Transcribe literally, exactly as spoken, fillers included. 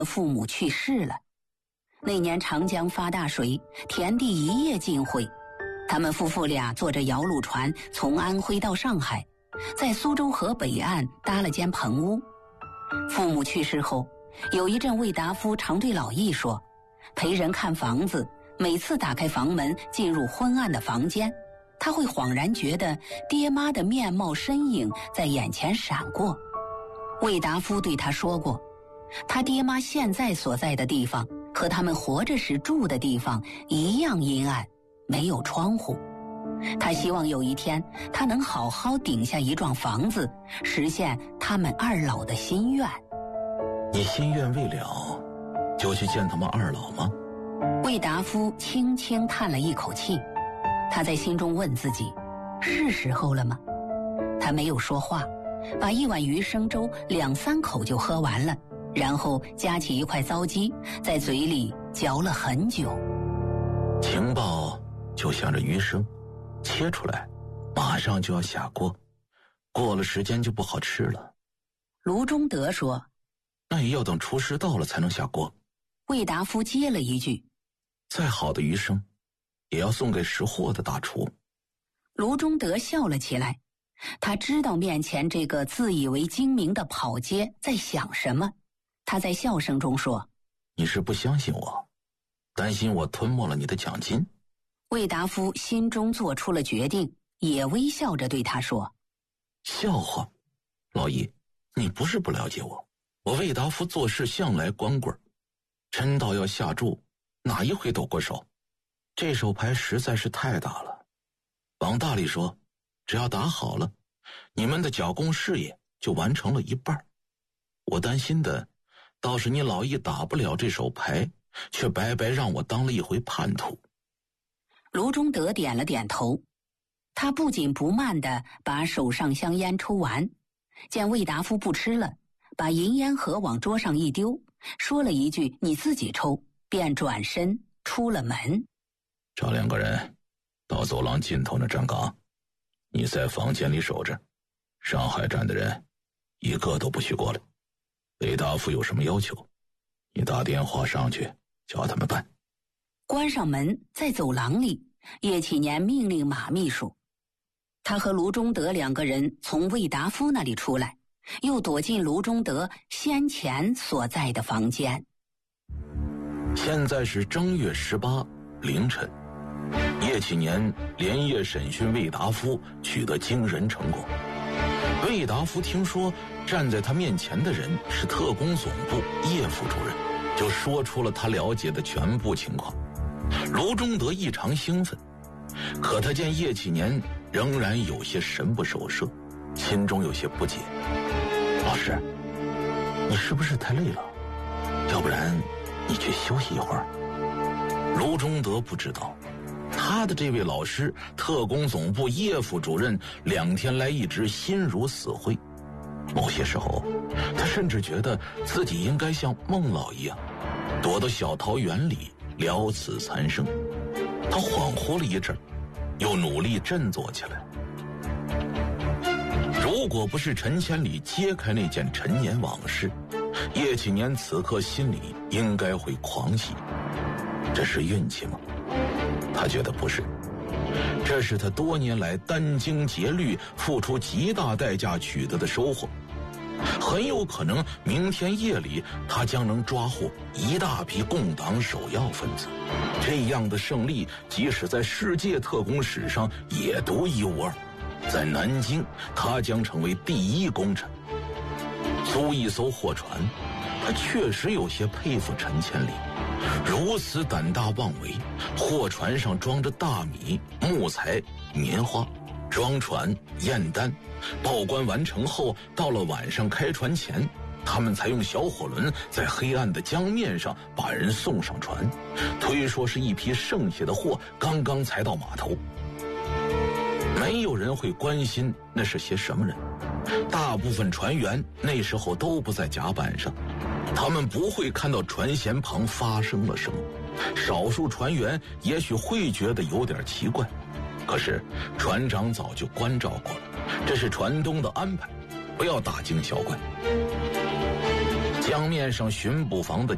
父母去世了。那年长江发大水，田地一夜尽毁。他们夫妇俩坐着摇橹船从安徽到上海，在苏州河北岸搭了间棚屋。父母去世后，有一阵魏达夫常对老易说，陪人看房子，每次打开房门进入昏暗的房间，他会恍然觉得爹妈的面貌身影在眼前闪过。魏达夫对他说过，他爹妈现在所在的地方和他们活着时住的地方一样阴暗，没有窗户。他希望有一天他能好好顶下一幢房子，实现他们二老的心愿。 你心愿未了，就去见他们二老吗？ 魏达夫轻轻叹了一口气，他在心中问自己，是时候了吗？他没有说话，把一碗鱼生粥两三口就喝完了，然后夹起一块糟鸡，在嘴里嚼了很久。 情报就像这鱼生，切出来马上就要下锅，过了时间就不好吃了。 卢中德说， 那也要等厨师到了才能下锅。 魏达夫接了一句， 再好的鱼生也要送给识货的大厨。 卢中德笑了起来，他知道面前这个自以为精明的跑街在想什么。他在笑声中说， 你是不相信我，担心我吞没了你的奖金？ 魏达夫心中做出了决定，也微笑着对他说， 笑话，老易，你不是不了解我，我魏达夫做事向来光棍，真到要下注，哪一回抖过手？这手牌实在是太大了，往大里说，只要打好了，你们的剿共事业就完成了一半。我担心的倒是你老易打不了这手牌，却白白让我当了一回叛徒。 卢中德点了点头，他不紧不慢地把手上香烟抽完，见魏达夫不吃了，把银烟盒往桌上一丢，说了一句你自己抽，便转身出了门。 找两个人到走廊尽头那站岗，你在房间里守着，上海站的人一个都不许过来。魏达夫有什么要求，你打电话上去叫他们办。 关上门，在走廊里，叶启年命令马秘书。他和卢中德两个人从魏达夫那里出来，又躲进卢中德先前所在的房间。 现在是正月十八凌晨，叶启年连夜审讯魏达夫，取得惊人成果。魏达夫听说站在他面前的人是特工总部叶副主任，就说出了他了解的全部情况。卢中德异常兴奋，可他见叶启年仍然有些神不守舍，心中有些不解。老师，你是不是太累了？要不然你去休息一会儿。卢中德不知道，他的这位老师特工总部叶副主任两天来一直心如死灰，某些时候他甚至觉得自己应该像孟老一样躲到小桃园里了此残生。他恍惚了一阵，又努力振作起来。如果不是陈千里揭开那件陈年往事，叶启年此刻心里应该会狂喜。这是运气吗？他觉得不是，这是他多年来殚精竭虑付出极大代价取得的收获。很有可能明天夜里他将能抓获一大批共党首要分子，这样的胜利即使在世界特工史上也独一无二。在南京他将成为第一功臣。租一艘货船，他确实有些佩服陈千里，如此胆大妄为。货船上装着大米、木材、棉花，装船验单，报关完成后，到了晚上开船前，他们才用小火轮在黑暗的江面上把人送上船，推说是一批剩下的货刚刚才到码头。没有人会关心那是些什么人，大部分船员那时候都不在甲板上，他们不会看到船舷旁发生了什么。少数船员也许会觉得有点奇怪，可是船长早就关照过了，这是船东的安排，不要大惊小怪。江面上巡捕房的